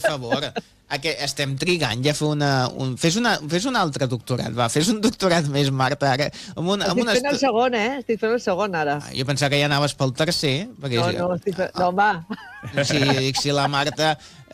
favor. Estem trigant ja a fer fes un altre doctorat, va, fes un doctorat més, Marta, ara. Estic fent el segon, Estic fent el segon, ara. Jo pensava que ja anaves pel tercer. No, estic fent... No, home. Si la Marta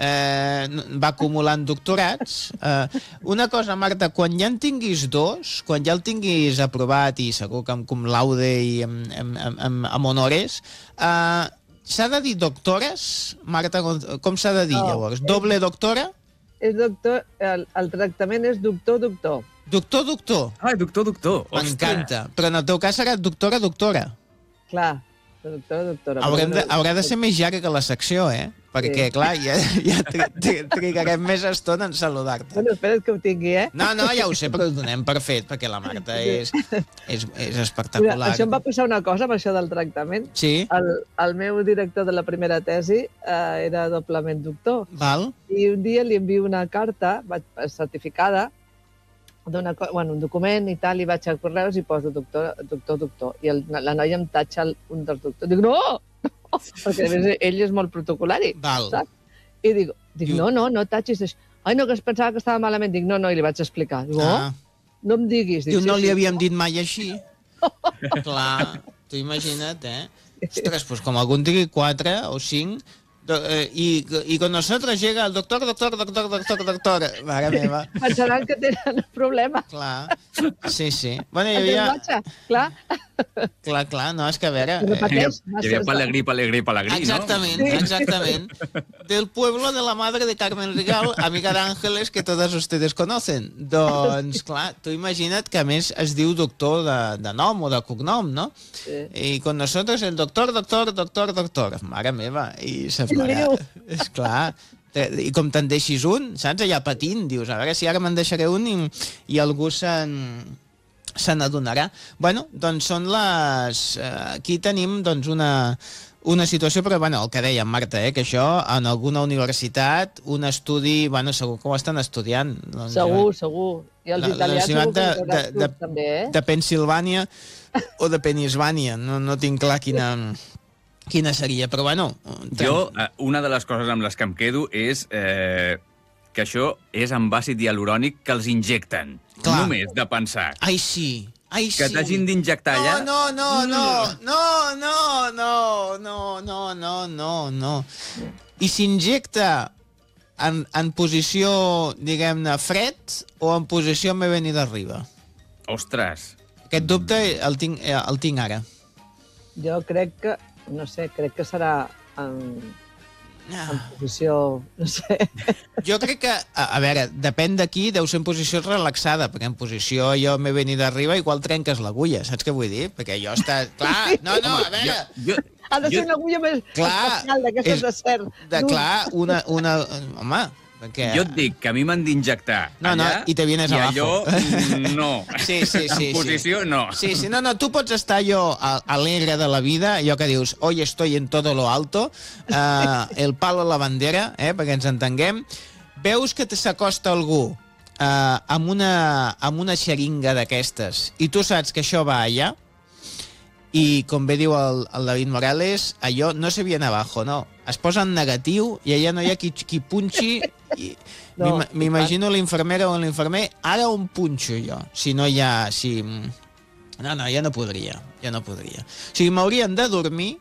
va acumulant doctorats. Una cosa, Marta, quan ja en tinguis dos, quan ja el tinguis aprovat i segur que amb cum laude i amb honores, s'ha de dir doctores? Marta, com s'ha de dir llavors? Doble doctora? És doctor, el tractament és doctor-doctor. Doctor-doctor? Ah, doctor-doctor. M'encanta. Però en el teu cas serà doctora-doctora. Clar, doctora-doctora. Haurà de ser més llarga que la secció, Perquè, clar, ja trigarem més estona en saludar-te. Bueno, espera't que ho tingui, No, ja ho sé, però ho donem per fet, perquè la Marta és espectacular. Això em va passar una cosa amb això del tractament. Sí? El meu director de la primera tesi era doblement doctor. Val. I un dia li envio una carta certificada, un document i tal, i vaig a correus i poso doctor. I la noia em tatxa un dels doctors. Dic, no! Perquè ell és molt protocolari, saps? I dic, no tatxis això. Ai, no, que es pensava que estava malament. Dic, no, i li vaig explicar. Dic, no em diguis. Diu, no li havíem dit mai així. Clar, tu imagina't, Ostres, doncs com algun digui 4 o 5... Y con nosotros llega el doctor. Mare meva. Pensaran que tenen problema. Clar, sí. Bueno, hi havia... Clar, no, és que a veure... Hi havia Palegrí, exactament, ¿no? Exactament. Del pueblo de la madre de Carmen Rigal, amiga d'Ángeles, que todas ustedes conocen. Doncs, clar, tu imagina't que a més es diu doctor de nom o de cognom, no? Sí. I con nosotros el doctor. Mare meva, i se és clar. I com te'n deixis un, saps? Allà patint, dius, a veure si ara me'n deixaré un i algú se n'adonarà. Bueno, doncs són les... Aquí tenim doncs una situació, però bueno, el que dèiem, Marta, que això en alguna universitat, un estudi, bueno, segur que ho estan estudiant. Doncs, segur. I els italians segur que ho hauran també, de Pensilvània o de Penisvània, no tinc clar quina seria, però bueno... Jo, una de les coses amb les que em quedo és que això és amb àcid hialurònic que els injecten. Clar. Només de pensar. Ai, sí. Que t'hagin d'injectar allà... No. I s'injecta en posició, diguem-ne, fred o en posició m'he venit d'arriba? Ostres. Aquest dubte el tinc ara. Jo crec que... No sé, crec que serà en posició... No sé. Jo crec que, a veure, depèn d'aquí, deu ser en posició relaxada, perquè en posició jo m'he venit d'arriba, igual trenques l'agulla, saps què vull dir? Perquè jo està... Clar, no, a veure... Ha de ser una agulla més especial, d'aquestes de cert. Clar, una... Home... Perquè... Jo et dic que a mi m'han d'injectar allà, i te vienes abajo. I allò, no. Sí. En posició, no. Sí, no, tu pots estar alegre de la vida, allò que dius, hoy estoy en todo lo alto, el palo a la bandera, perquè ens entenguem. Veus que s'acosta algú amb una xeringa d'aquestes i tu saps que això va allà, i com bé diu el David Morales, allò no se viene abajo, no. Es posa en negatiu i allà no hi ha qui punxi. M'imagino l'infermera o l'infermer, ara on punxo jo? Si no hi ha... No, ja no podria. O sigui, m'haurien de dormir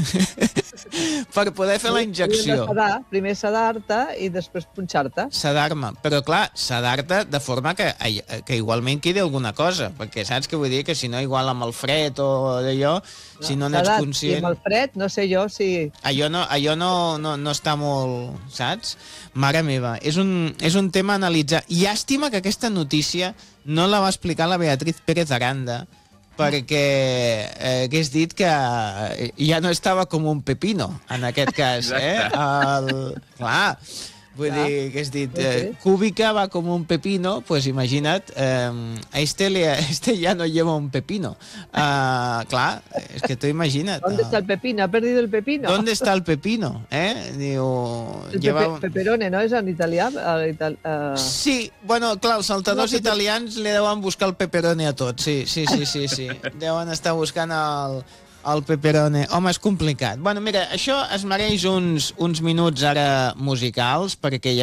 per poder fer la injecció. Primer sedar-te i després punxar-te. Sedar-me, però clar, sedar-te de forma que igualment quedi alguna cosa, perquè saps què vull dir? Que si no, igual amb el fred o d'allò, si no n'ets conscient... I amb el fred, no sé jo si... Allò no està molt... Saps? Mare meva, és un tema a analitzar. Llàstima que aquesta notícia no la va explicar la Beatriz Pérez Aranda, perquè hagués dit que ja no estava com un pepino, en aquest cas. Clar, vull dir, hagués dit, Cúbica va com un pepino, pues imagina't, a este ya no lleva un pepino. Clar, és que tu imagina't. ¿Dónde está el pepino? ¿Ha perdido el pepino? ¿Dónde está el pepino? Diu... Peperone, no? És en italià? Sí, bueno, clar, els saltadors italians li deuen buscar el peperone a tot, sí. Deuen estar buscant el peperone. Home, és complicat. Bueno, mira, això es mereix uns minuts ara musicals, perquè ja